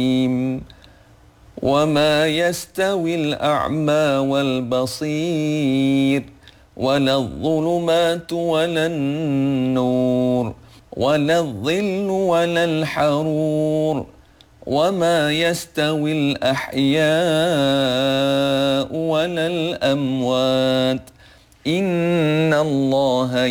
وما يستوي الأعمى والبصير ولا الظلمات ولا النور ولا الظل ولا الحرور وما يستوي الأحياء ولا الأموات إن الله